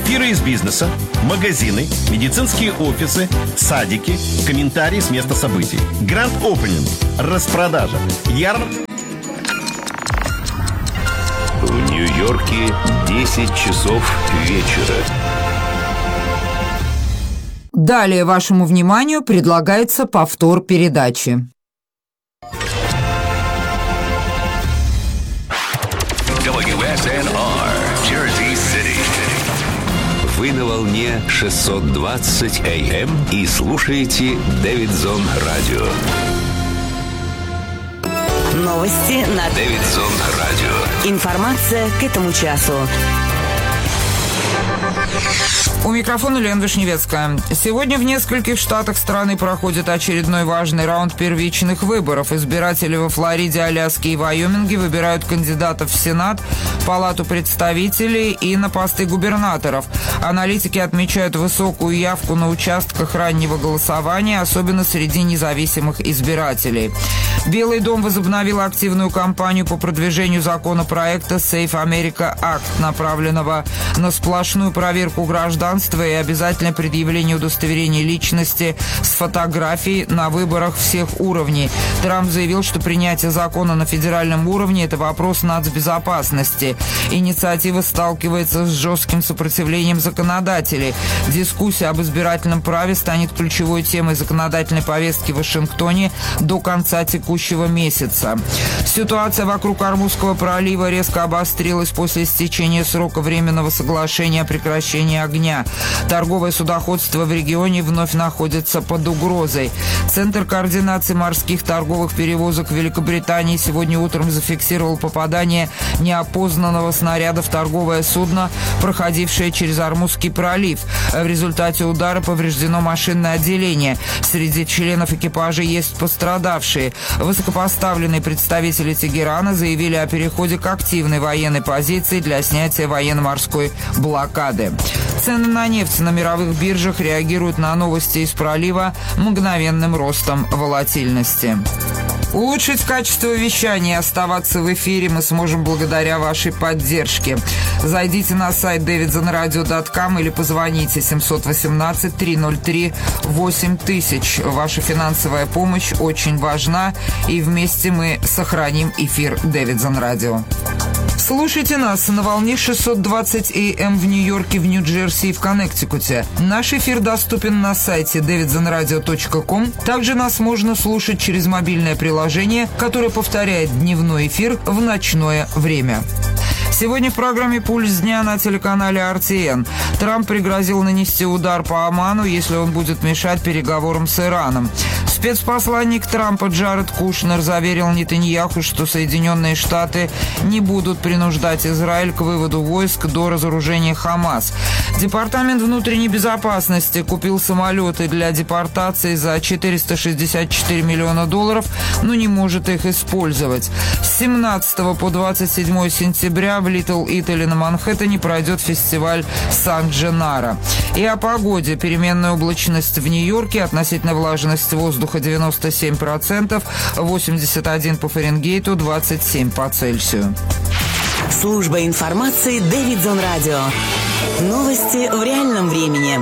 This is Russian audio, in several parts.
Эфиры из бизнеса, магазины, медицинские офисы, садики, комментарии с места событий. Гранд опенинг, распродажа, В Нью-Йорке 10 часов вечера. Далее вашему вниманию предлагается повтор передачи. WSNR, Jersey City. Вы на волне 620 AM и слушаете Дэвидсон Радио. Новости на Дэвидсон Радио. Информация к этому часу. У микрофона Лена Вишневецкая. Сегодня в нескольких штатах страны проходит очередной важный раунд первичных выборов. Избиратели во Флориде, Аляске и Вайоминге выбирают кандидатов в Сенат, Палату представителей и на посты губернаторов. Аналитики отмечают высокую явку на участках раннего голосования, особенно среди независимых избирателей. Белый дом возобновил активную кампанию по продвижению законопроекта Safe America Act, направленного на сплошную проверку гражданства и обязательное предъявление удостоверения личности с фотографией на выборах всех уровней. Трамп заявил, что принятие закона на федеральном уровне – это вопрос нацбезопасности. Инициатива сталкивается с жестким сопротивлением законодателей. Дискуссия об избирательном праве станет ключевой темой законодательной повестки в Вашингтоне до конца текущего месяца. Ситуация вокруг Ормузского пролива резко обострилась после истечения срока временного соглашения о прекращении огня. Торговое судоходство в регионе вновь находится под угрозой. Центр координации морских торговых перевозок в Великобритании сегодня утром зафиксировал попадание неопознанного снаряда в торговое судно, проходившее через Ормузский пролив. В результате удара повреждено машинное отделение. Среди членов экипажа есть пострадавшие. Высокопоставленные представители Тегерана заявили о переходе к активной военной позиции для снятия военно-морской блокады. Цены на нефть на мировых биржах реагируют на новости из пролива мгновенным ростом волатильности. Улучшить качество вещания и оставаться в эфире мы сможем благодаря вашей поддержке. Зайдите на сайт davidsonradio.com или позвоните 718-303-8000. Ваша финансовая помощь очень важна, и вместе мы сохраним эфир Дэвидсон Радио. Слушайте нас на волне 620 AM в Нью-Йорке, в Нью-Джерси и в Коннектикуте. Наш эфир доступен на сайте davidsonradio.com. Также нас можно слушать через мобильное приложение, которое повторяет дневной эфир в ночное время. Сегодня в программе «Пульс дня» на телеканале RTN. Трамп пригрозил нанести удар по Оману, если он будет мешать переговорам с Ираном. Спецпосланник Трампа Джаред Кушнер заверил Нетаньяху, что Соединенные Штаты не будут принуждать Израиль к выводу войск до разоружения Хамас. Департамент внутренней безопасности купил самолеты для депортации за $464 миллиона, но не может их использовать. С 17 по 27 сентября в Литл Итали на Манхэттене пройдет фестиваль Сан-Дженаро. И о погоде. Переменная облачность в Нью-Йорке, относительная влажность воздуха 97%, 81 по Фаренгейту, 27 по Цельсию. Служба информации Дэвидсон Радио. Новости в реальном времени.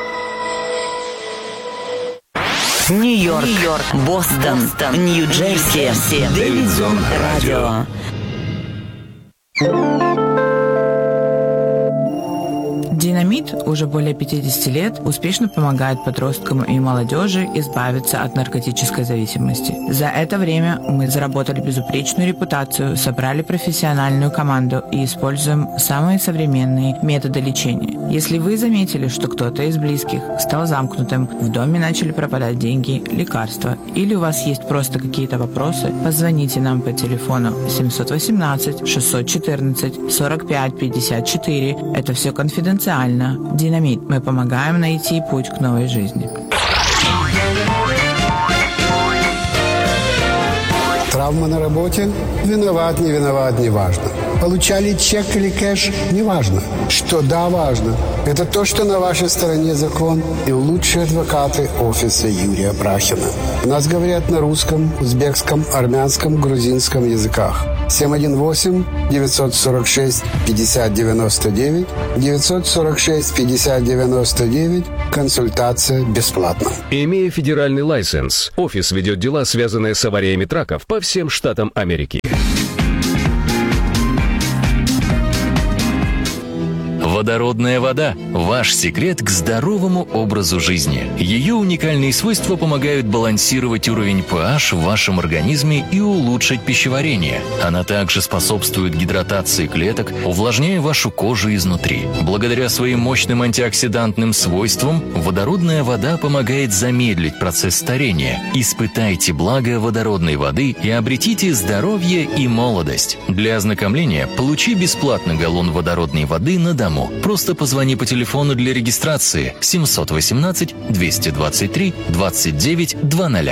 Нью-Йорк, Бостон, Нью-Джерси. Дэвидсон Радио. Динамит уже более 50 лет успешно помогает подросткам и молодежи избавиться от наркотической зависимости. За это время мы заработали безупречную репутацию, собрали профессиональную команду и используем самые современные методы лечения. Если вы заметили, что кто-то из близких стал замкнутым, в доме начали пропадать деньги, лекарства, или у вас есть просто какие-то вопросы, позвоните нам по телефону 718-614-45-54. Это все конфиденциально. Динамит. Мы помогаем найти путь к новой жизни. Травма на работе? Виноват, не важно. получали чек или кэш, неважно. Что да, важно, это то, что на вашей стороне закон и лучшие адвокаты офиса Юрия Прахина. У нас говорят на русском, узбекском, армянском, грузинском языках. 718-946-5099, 946-5099, консультация бесплатна. Имея федеральный лайсенс, офис ведет дела, связанные с авариями траков по всем штатам Америки. Водородная вода – ваш секрет к здоровому образу жизни. Ее уникальные свойства помогают балансировать уровень pH в вашем организме и улучшить пищеварение. Она также способствует гидратации клеток, увлажняя вашу кожу изнутри. Благодаря своим мощным антиоксидантным свойствам водородная вода помогает замедлить процесс старения. Испытайте благо водородной воды и обретите здоровье и молодость. Для ознакомления получи бесплатно галлон водородной воды на дому. Просто позвони по телефону для регистрации 718-223-2900.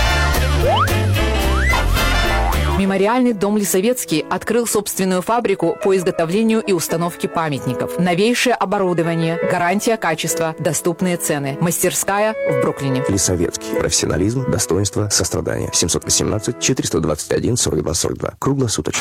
Мемориальный дом Лисовецкий открыл собственную фабрику по изготовлению и установке памятников. Новейшее оборудование, гарантия качества, доступные цены. Мастерская в Бруклине. Лисовецкий. Профессионализм, достоинство, сострадание. 718-421-42-42. Круглосуточно.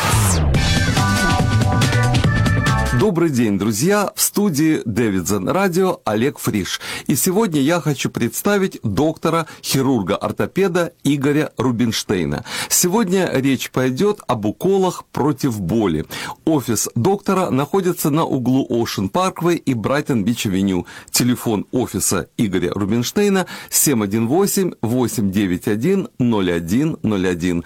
Добрый день, друзья! В студии Davidson Radio Олег Фриш. И сегодня я хочу представить доктора-хирурга-ортопеда Игоря Рубинштейна. Сегодня речь пойдет об уколах против боли. Офис доктора находится на углу Ocean Parkway и Брайтон-Бич-авеню. Телефон офиса Игоря Рубинштейна 718-891-0101.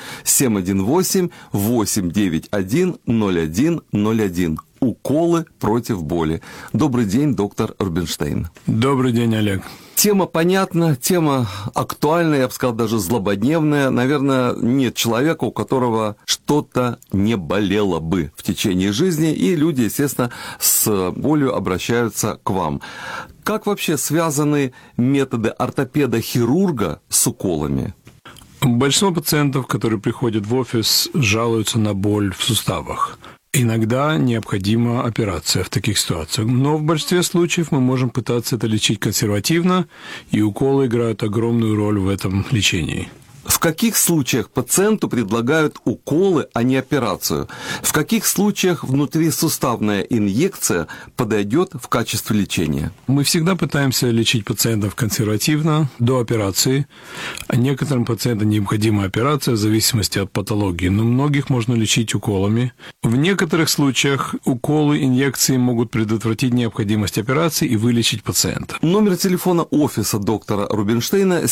718-891-0101. Уколы против боли. Добрый день, доктор Рубинштейн. Добрый день, Олег. Тема понятна, тема актуальная, я бы сказал, даже злободневная. Наверное, нет человека, у которого что-то не болело бы в течение жизни, и люди, естественно, с болью обращаются к вам. Как вообще связаны методы ортопеда-хирурга с уколами? Большинство пациентов, которые приходят в офис, жалуются на боль в суставах. Иногда необходима операция в таких ситуациях, но в большинстве случаев мы можем пытаться это лечить консервативно, и уколы играют огромную роль в этом лечении. В каких случаях пациенту предлагают уколы, а не операцию? В каких случаях внутрисуставная инъекция подойдет в качестве лечения? Мы всегда пытаемся лечить пациентов консервативно, до операции. Некоторым пациентам необходима операция в зависимости от патологии, но многих можно лечить уколами. В некоторых случаях уколы, инъекции могут предотвратить необходимость операции и вылечить пациента. Номер телефона офиса доктора Рубинштейна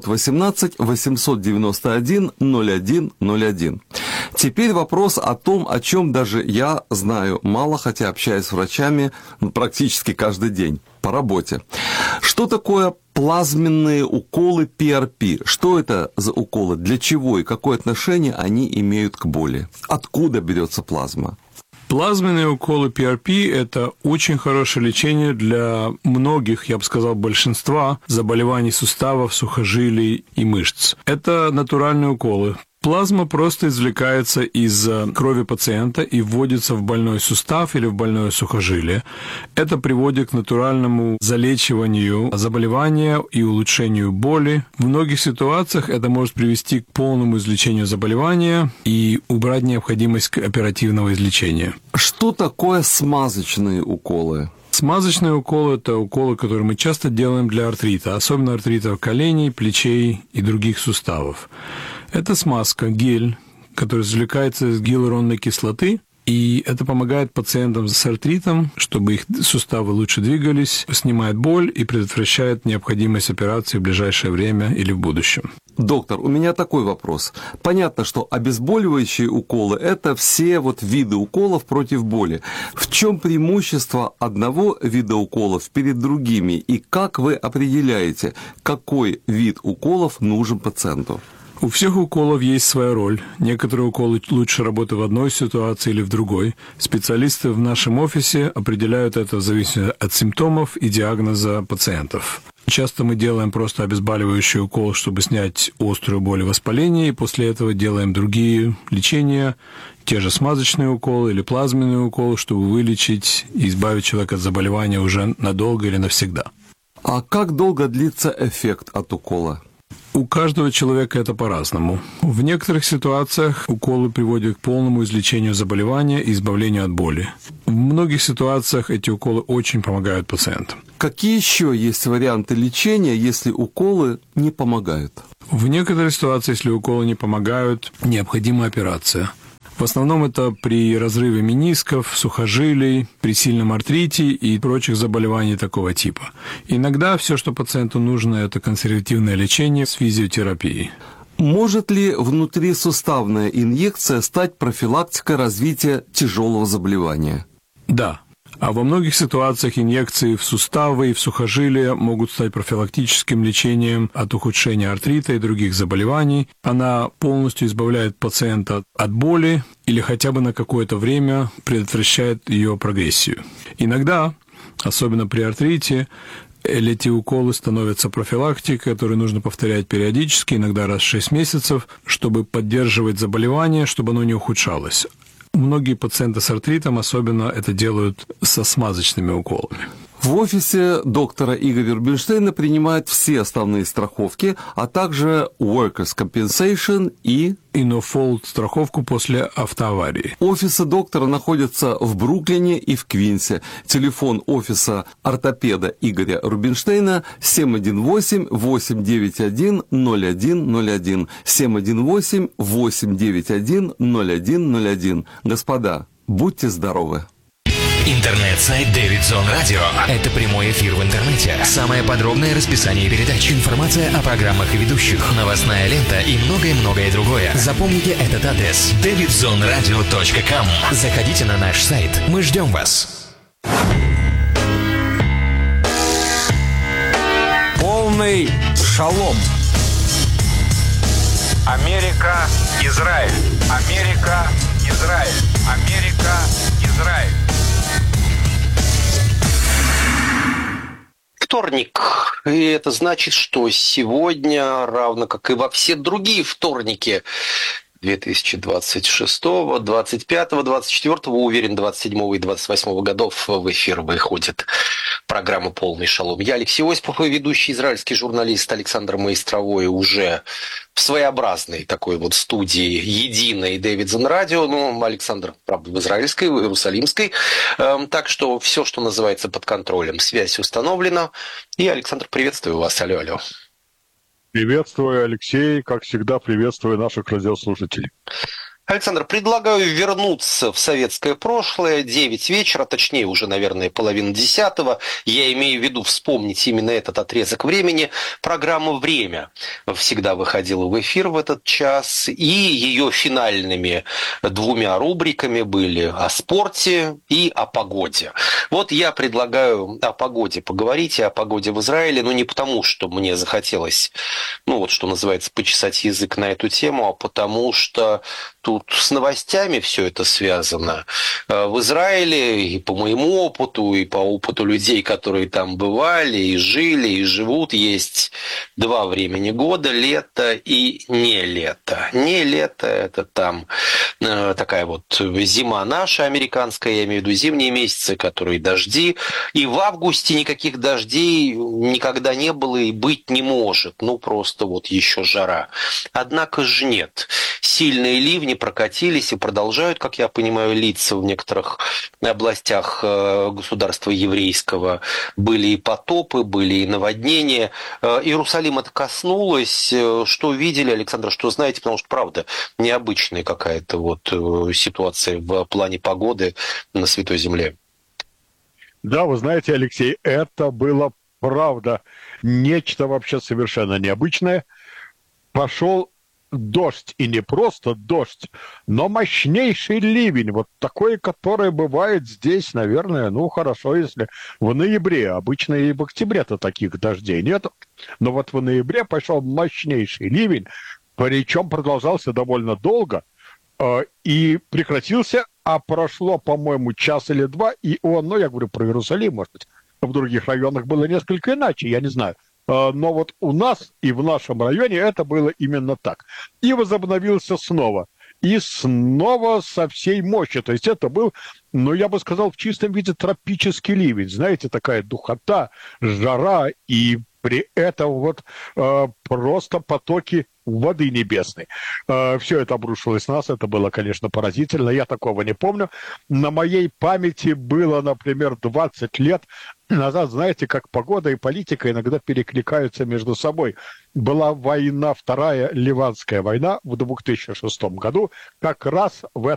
718-891-0101. Теперь вопрос о том, о чем даже я знаю мало, хотя общаюсь с врачами практически каждый день по работе. Что такое плазменные уколы PRP? Что это за уколы? Для чего и какое отношение они имеют к боли? Откуда берется плазма? Плазменные уколы PRP – это очень хорошее лечение для многих, я бы сказал, большинства заболеваний суставов, сухожилий и мышц. Это натуральные уколы. Плазма просто извлекается из крови пациента и вводится в больной сустав или в больное сухожилие. Это приводит к натуральному залечиванию заболевания и улучшению боли. В многих ситуациях это может привести к полному излечению заболевания и убрать необходимость оперативного излечения. Что такое смазочные уколы? Смазочные уколы – это уколы, которые мы часто делаем для артрита, особенно артритов коленей, плечей и других суставов. Это смазка, гель, который извлекается из гиалуронной кислоты, и это помогает пациентам с артритом, чтобы их суставы лучше двигались, снимает боль и предотвращает необходимость операции в ближайшее время или в будущем. Доктор, у меня такой вопрос. Понятно, что обезболивающие уколы – это все виды уколов против боли. В чем преимущество одного вида уколов перед другими, и как вы определяете, какой вид уколов нужен пациенту? У всех уколов есть своя роль. Некоторые уколы лучше работают в одной ситуации или в другой. Специалисты в нашем офисе определяют это в зависимости от симптомов и диагноза пациентов. Часто мы делаем просто обезболивающий укол, чтобы снять острую боль и воспаление, и после этого делаем другие лечения, те же смазочные уколы или плазменные уколы, чтобы вылечить и избавить человека от заболевания уже надолго или навсегда. А как долго длится эффект от укола? У каждого человека это по-разному. В некоторых ситуациях уколы приводят к полному излечению заболевания и избавлению от боли. В многих ситуациях эти уколы очень помогают пациентам. Какие еще есть варианты лечения, если уколы не помогают? В некоторых ситуациях, если уколы не помогают, необходима операция. В основном это при разрыве менисков, сухожилий, при сильном артрите и прочих заболеваниях такого типа. Иногда все, что пациенту нужно, это консервативное лечение с физиотерапией. Может ли внутрисуставная инъекция стать профилактикой развития тяжелого заболевания? Да. А во многих ситуациях инъекции в суставы и в сухожилия могут стать профилактическим лечением от ухудшения артрита и других заболеваний. Она полностью избавляет пациента от боли или хотя бы на какое-то время предотвращает ее прогрессию. Иногда, особенно при артрите, эти уколы становятся профилактикой, которую нужно повторять периодически, иногда раз в 6 месяцев, чтобы поддерживать заболевание, чтобы оно не ухудшалось. Многие пациенты с артритом особенно это делают со смазочными уколами. В офисе доктора Игоря Рубинштейна принимают все основные страховки, а также Workers' Compensation и No-Fault страховку после автоаварии. Офисы доктора находятся в Бруклине и в Квинсе. Телефон офиса ортопеда Игоря Рубинштейна 718-891-0101. 718-891-0101. Господа, будьте здоровы! Интернет-сайт Davidson Radio. Это прямой эфир в интернете. Самое подробное расписание передач. Информация о программах и ведущих. Новостная лента и многое-многое другое. Запомните этот адрес. davidzonradio.com. Заходите на наш сайт. Мы ждем вас. Полный шалом. Америка, Израиль. Америка, Израиль. Америка, Израиль. Вторник. И это значит, что сегодня, равно как и во все другие вторники 2026, 25, 24, уверен, 27 и 28 годов в эфир выходит программа «Полный шалом». Я Алексей Осипов и ведущий израильский журналист Александр Маистровой уже в своеобразной такой вот студии единой Davidson Radio. Ну, Александр, правда, в израильской, в иерусалимской. Так что все, что называется, под контролем. Связь установлена. И, Александр, приветствую вас. Алло, алло. Приветствую, Алексей. Как всегда, приветствую наших радиослушателей. Александр, предлагаю вернуться в советское прошлое, 9 вечера, точнее уже, наверное, 9:30. Я имею в виду вспомнить именно этот отрезок времени. Программа «Время» всегда выходила в эфир в этот час, и ее финальными 2 рубриками были о спорте и о погоде. Вот я предлагаю о погоде поговорить, и о погоде в Израиле, но не потому, что мне захотелось, ну вот что называется, почесать язык на эту тему, а потому что тут с новостями все это связано. В Израиле и по моему опыту, и по опыту людей, которые там бывали, и жили, и живут, есть 2 времени года – лето и не лето. Не лето – это там такая вот зима наша, американская, я имею в виду зимние месяцы, которые дожди. И в августе никаких дождей никогда не было и быть не может. Ну, просто вот еще жара. Однако же нет. Сильные ливни прокатились и продолжают, как я понимаю, литься в некоторых областях государства еврейского. Были и потопы, были и наводнения. Иерусалим это коснулось. Что видели, Александр, что знаете? Потому что, правда, необычная какая-то вот ситуация в плане погоды на Святой Земле. Да, вы знаете, Алексей, это было, правда, нечто вообще совершенно необычное. Пошел дождь, и не просто дождь, но мощнейший ливень, вот такой, который бывает здесь, наверное, ну, хорошо, если в ноябре, обычно и в октябре-то таких дождей нет, но вот в ноябре пошел мощнейший ливень, причем продолжался довольно долго, и прекратился, а прошло, по-моему, 1 или 2 часа, и он, ну, я говорю про Иерусалим, может быть, в других районах было несколько иначе, я не знаю. Но вот у нас и в нашем районе это было именно так. И возобновился снова. И снова со всей мощи. То есть это был, ну, я бы сказал, в чистом виде тропический ливень. Знаете, такая духота, жара, и при этом вот просто потоки воды небесной. Все это обрушилось на нас. Это было, конечно, поразительно. Я такого не помню. На моей памяти было, например, 20 лет назад, знаете, как погода и политика иногда перекликаются между собой. Была война, Вторая Ливанская война в 2006 году. Как раз в